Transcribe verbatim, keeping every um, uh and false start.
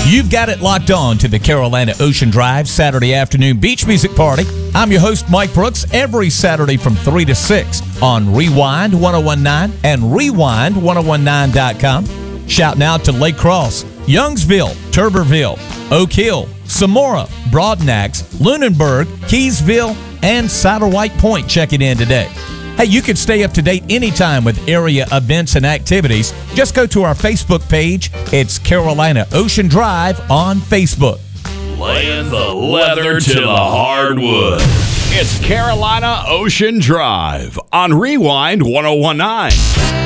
You've got it locked on to the Carolina Ocean Drive Saturday afternoon beach music party. I'm your host, Mike Brooks, every Saturday from three to six on Rewind one oh one nine and Rewind ten nineteen dot com. Shouting out to Lake Cross, Youngsville, Tuberville, Oak Hill, Samora, Broadnax, Lunenburg, Keysville, and Saddlewhite Point checking in today. Hey, you can stay up to date anytime with area events and activities. Just go to our Facebook page. It's Carolina Ocean Drive on Facebook. Laying the leather to the hardwood. It's Carolina Ocean Drive on Rewind ten nineteen.